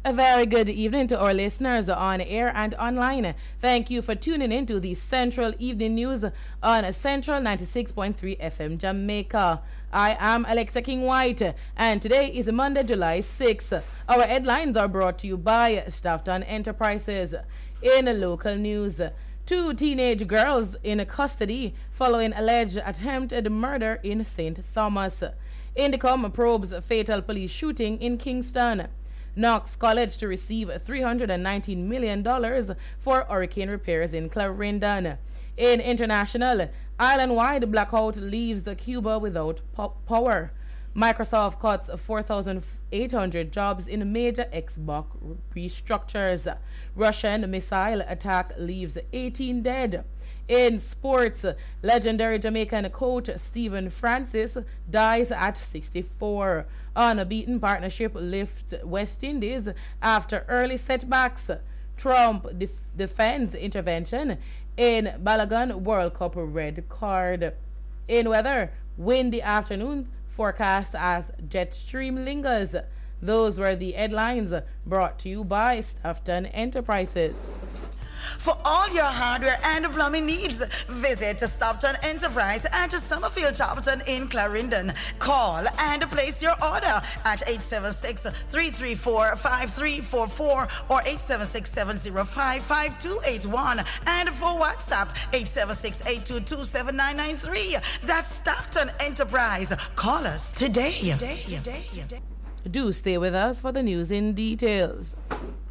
A very good evening to our listeners on air and online. Thank you for tuning in to the Central Evening News on Central 96.3 FM Jamaica. I am Alexa King White, and today is Monday, July 6th. Our headlines are brought to you by Staffton Enterprises. In local news, 2 teenage girls in custody following alleged attempted murder in St. Thomas. Indicom probes fatal police shooting in Kingston. Knox College to receive $319 million for hurricane repairs in Clarendon. In international, island-wide blackout leaves Cuba without power. Microsoft cuts 4,800 jobs in major Xbox restructures. Russian missile attack leaves 18 dead. In sports, legendary Jamaican coach Stephen Francis dies at 64. Unbeaten partnership lifts West Indies after early setbacks. Trump defends intervention in Balagan World Cup red card. In weather, windy afternoon forecast as jet stream lingers. Those were the headlines brought to you by Staffton Enterprises. For all your hardware and plumbing needs, visit Staffton Enterprise at Summerfield Chopton in Clarendon. Call and place your order at 876-334-5344 or 876-705-5281. And for WhatsApp, 876-822-7993. That's Staffton Enterprise. Call us today. Do stay with us for the news in details.